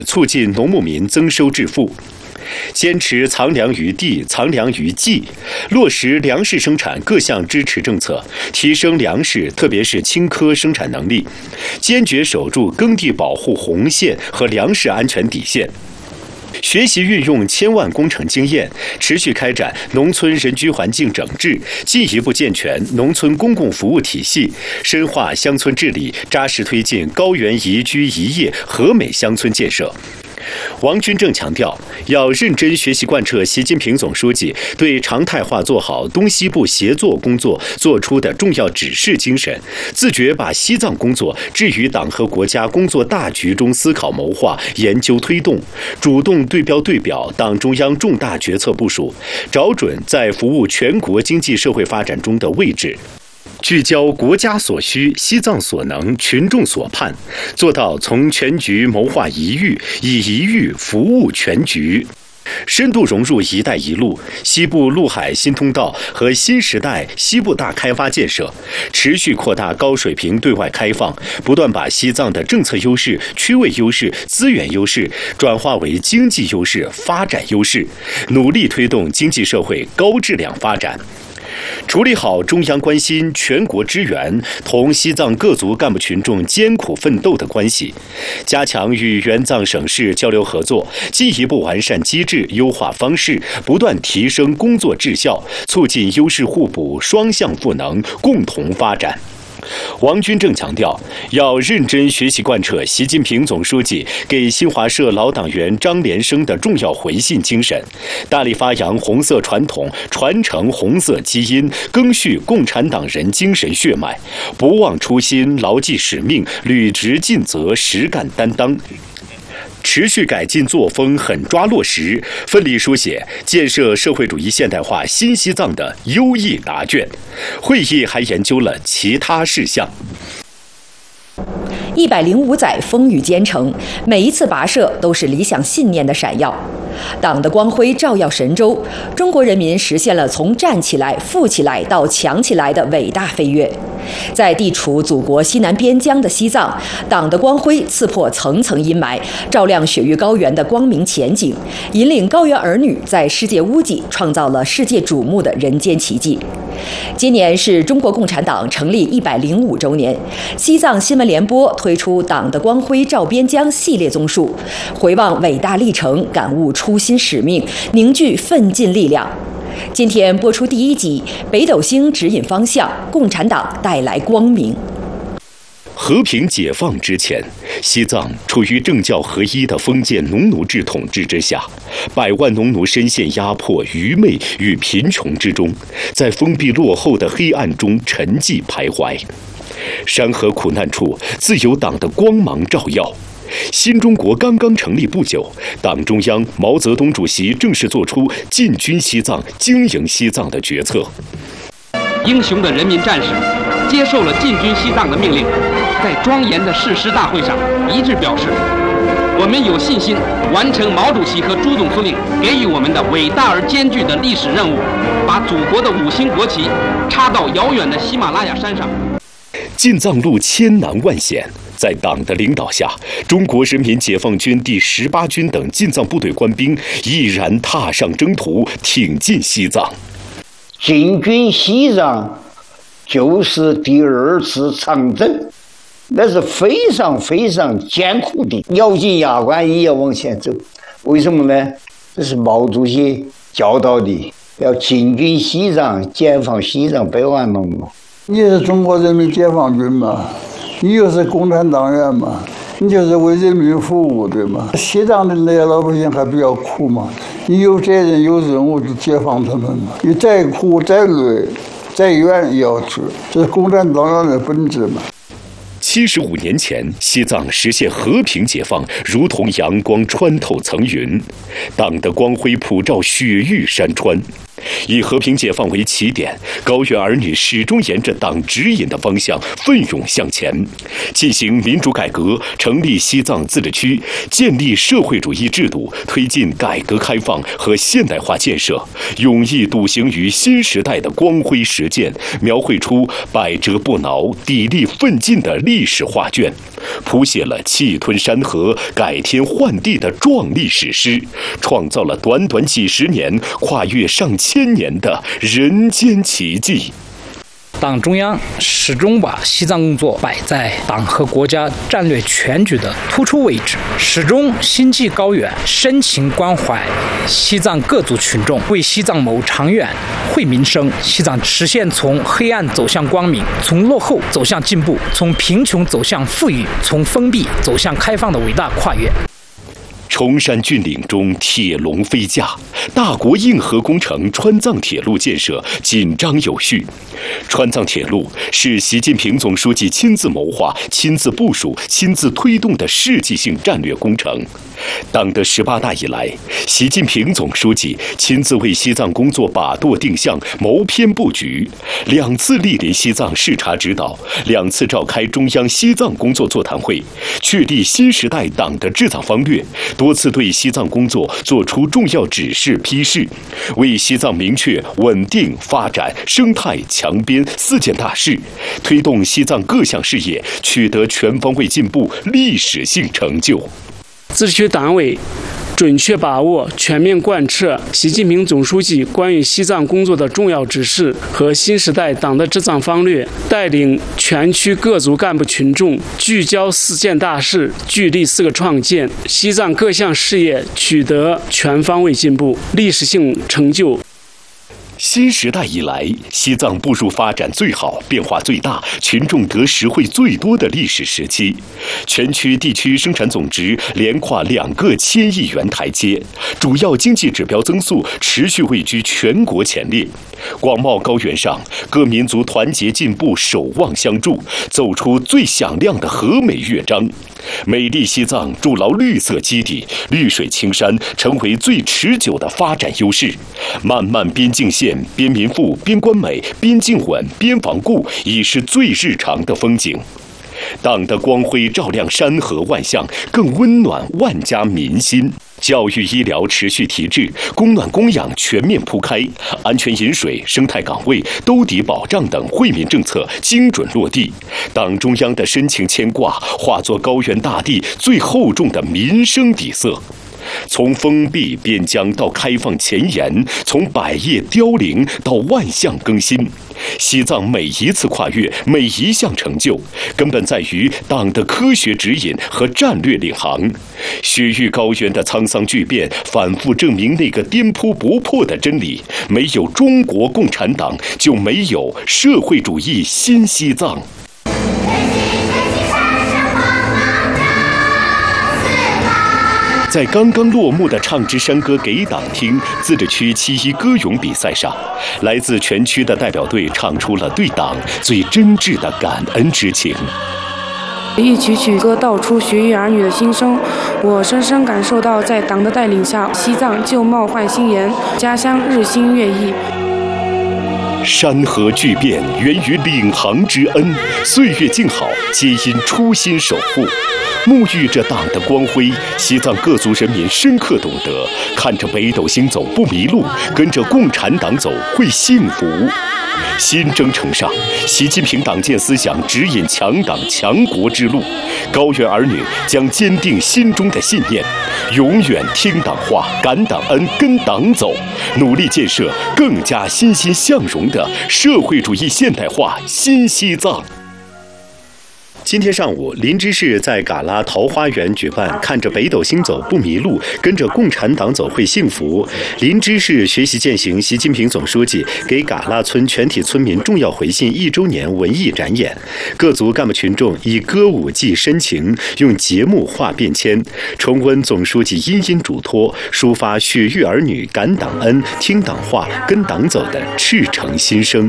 促进农牧民增收致富。坚持藏粮于地、藏粮于技，落实粮食生产各项支持政策，提升粮食特别是青稞生产能力，坚决守住耕地保护红线和粮食安全底线。学习运用千万工程经验，持续开展农村人居环境整治，进一步健全农村公共服务体系，深化乡村治理，扎实推进高原宜居宜业和美乡村建设。王军正强调，要认真学习贯彻习近平总书记对常态化做好东西部协作工作作出的重要指示精神，自觉把西藏工作置于党和国家工作大局中思考谋划、研究推动，主动对标党中央重大决策部署，找准在服务全国经济社会发展中的位置。聚焦国家所需、西藏所能、群众所盼，做到从全局谋划一域，以一域服务全局。深度融入“一带一路”、西部陆海新通道和新时代西部大开发建设，持续扩大高水平对外开放，不断把西藏的政策优势、区位优势、资源优势转化为经济优势、发展优势，努力推动经济社会高质量发展。处理好中央关心、全国支援同西藏各族干部群众艰苦奋斗的关系，加强与援藏省市交流合作，进一步完善机制、优化方式，不断提升工作质效，促进优势互补、双向赋能，共同发展。王军正强调，要认真学习贯彻习近平总书记给新华社老党员张连生的重要回信精神，大力发扬红色传统，传承红色基因，赓续共产党人精神血脉，不忘初心，牢记使命，履职尽责，实干担当。持续改进作风，狠抓落实，奋力书写建设社会主义现代化新西藏的优异答卷。会议还研究了其他事项。 105载风雨兼程，每一次跋涉都是理想信念的闪耀。党的光辉照耀神州，中国人民实现了从站起来、富起来到强起来的伟大飞跃。在地处祖国西南边疆的西藏，党的光辉刺破层层阴霾，照亮雪域高原的光明前景，引领高原儿女在世界屋脊创造了世界瞩目的人间奇迹。今年是中国共产党成立105周年，西藏新闻联播推出《党的光辉照边疆》系列综述，回望伟大历程，感悟初心使命，凝聚奋进力量。今天播出第1集，北斗星指引方向，共产党带来光明。 和平解放之前，西藏处于政教合一的封建农奴制统治之下，百万农奴深陷压迫、愚昧与贫穷之中，在封闭落后的黑暗中沉寂徘徊。山河苦难处，自有党的光芒照耀。新中国刚刚成立不久，党中央毛泽东主席正式作出进军西藏、经营西藏的决策。 英雄的人民战士接受了进军西藏的命令，在庄严的誓师大会上一致表示，我们有信心完成毛主席和朱总司令给予我们的伟大而艰巨的历史任务，把祖国的5星国旗插到遥远的喜马拉雅山上。 进藏路千难万险，在党的领导下，中国人民解放军第18军等进藏部队官兵毅然踏上征途，挺进西藏。 进军西藏就是第2次长征，那是非常非常艰苦的，咬紧牙关也要往前走。为什么呢？这是毛主席教导的，要进军西藏，解放西藏百万农奴。 你是中国人民解放军嘛，你又是共产党员嘛，你就是为人民服务，对吗？西藏的那些老百姓还比较苦嘛，你有责任有任务就解放他们嘛，你再苦再累再远也要去，这是共产党员的本质嘛。 75年前，西藏实现和平解放，如同阳光穿透层云，党的光辉普照雪域山川。以和平解放为起点，高原儿女始终沿着党指引的方向奋勇向前，进行民主改革，成立西藏自治区，建立社会主义制度，推进改革开放和现代化建设，勇毅笃行于新时代的光辉实践，描绘出百折不挠、砥砺奋进的历史画卷， 谱写了气吞山河、改天换地的壮丽史诗，创造了短短几十年、跨越上千年的人间奇迹。 党中央始终把西藏工作摆在党和国家战略全局的突出位置，始终心系高远，深情关怀西藏各族群众，为西藏谋长远、惠民生。西藏实现从黑暗走向光明，从落后走向进步，从贫穷走向富裕，从封闭走向开放的伟大跨越。 崇山峻岭中铁龙飞架，大国硬核工程川藏铁路建设紧张有序。川藏铁路是习近平总书记亲自谋划、亲自部署、亲自推动的世纪性战略工程。党的18大以来，习近平总书记亲自为西藏工作把舵定向、谋篇布局，2次莅临西藏视察指导，2次召开中央西藏工作座谈会，确立新时代党的治藏方略，多次对西藏工作作出重要指示批示，为西藏明确稳定发展、生态强边4件大事，推动西藏各项事业取得全方位进步、历史性成就。 自治区党委准确把握、全面贯彻习近平总书记关于西藏工作的重要指示和新时代党的治藏方略，带领全区各族干部群众聚焦4件大事，聚力4个创建，西藏各项事业取得全方位进步、历史性成就。 新时代以来，西藏步入发展最好、变化最大、群众得实惠最多的历史时期，全区地区生产总值连跨2个1000亿元台阶，主要经济指标增速持续位居全国前列。广袤高原上，各民族团结进步、守望相助，走出最响亮的和美乐章。美丽西藏筑牢绿色基底，绿水青山成为最持久的发展优势。漫漫边境线，边民富，边关美，边境稳，边防固，已是最日常的风景。党的光辉照亮山河万象，更温暖万家民心。教育医疗持续提质，供暖供氧全面铺开，安全饮水、生态岗位、兜底保障等惠民政策精准落地。党中央的深情牵挂化作高原大地最厚重的民生底色。从封闭边疆到开放前沿，从百业凋零到万象更新，西藏每一次跨越，每一项成就，根本在于党的科学指引和战略领航。雪域高原的沧桑巨变，反复证明那个颠扑不破的真理：没有中国共产党，就没有社会主义新西藏。在刚刚落幕的唱支山歌给党听自治区7·1歌咏比赛上，来自全区的代表队唱出了对党最真挚的感恩之情。 一曲曲歌道出学育儿女的心声，我深深感受到在党的带领下，西藏旧貌换新颜，家乡日新月异。 山河巨变源于领航之恩，岁月静好皆因初心守护。沐浴着党的光辉，西藏各族人民深刻懂得，看着北斗星走不迷路，跟着共产党走会幸福。新征程上，习近平党建思想指引强党强国之路，高原儿女将坚定心中的信念，永远听党话、感党恩、跟党走，努力建设更加欣欣向荣的社会主义现代化新西藏。今天上午，林芝市在嘎拉桃花源举办看着北斗星走不迷路，跟着共产党走会幸福林芝市学习践行习近平总书记给嘎拉村全体村民重要回信1周年文艺展演。各族干部群众以歌舞寄深情，用节目画变迁，重温总书记殷殷嘱托，抒发雪域儿女感党恩、听党话、跟党走的赤诚心声。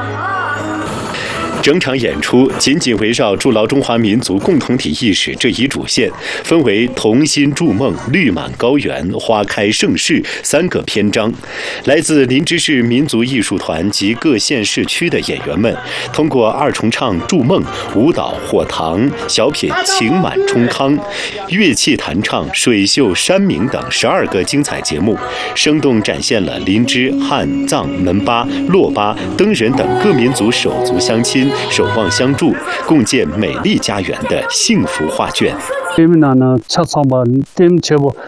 整场演出紧紧围绕筑牢中华民族共同体意识这一主线，分为同心筑梦、绿满高原、花开盛世3个篇章。来自林芝市民族艺术团及各县市区的演员们，通过2重唱筑梦、舞蹈火塘、小品情满冲康、乐器弹唱、水秀山鸣等12个精彩节目，生动展现了林芝、汉、藏、门巴、珞巴、登人等各民族手足相亲、 心，守望相助，共建美丽家园的幸福画卷。 때문에 착상반 땜 제보